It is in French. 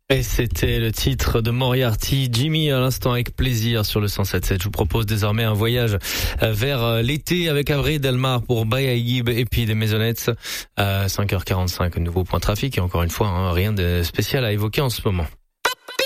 Et c'était le titre de Moriarty, Jimmy à l'instant avec plaisir sur le 107.7. Je vous propose désormais un voyage vers l'été avec Avril Delmar pour Bayaïb et puis des Maisonnettes à 5h45, nouveau point trafic et encore une fois rien de spécial à évoquer en ce moment.